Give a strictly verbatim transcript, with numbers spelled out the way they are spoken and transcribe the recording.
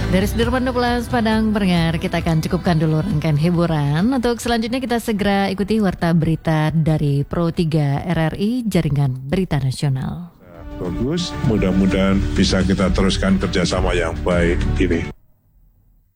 Dari Sudirman dua belas Padang pendengar, kita akan cukupkan dulu rangkaian hiburan. Untuk selanjutnya kita segera ikuti warta berita dari Pro tiga R R I Jaringan Berita Nasional. Bagus, mudah-mudahan bisa kita teruskan kerjasama yang baik ini.